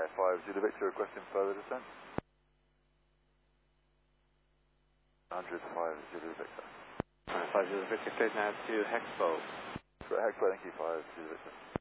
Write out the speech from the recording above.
5 Zulu Victor requesting further descent. 105 Zulu Victor. 5 Zulu Victor, cleared now to Hexpo. Hexpo, thank you, 5 Zulu Victor.